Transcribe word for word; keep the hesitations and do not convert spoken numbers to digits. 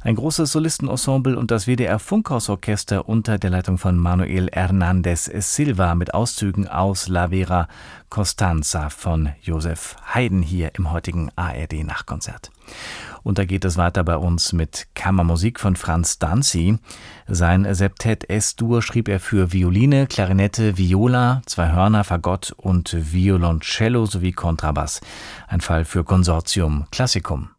Ein großes Solistenensemble und das W D R-Funkhausorchester unter der Leitung von Manuel Hernández Silva mit Auszügen aus La Vera Costanza von Joseph Haydn hier im heutigen A R D-Nachtkonzert. Und da geht es weiter bei uns mit Kammermusik von Franz Danzi. Sein Septett Es-Dur schrieb er für Violine, Klarinette, Viola, zwei Hörner, Fagott und Violoncello sowie Kontrabass. Ein Fall für Consortium Classicum.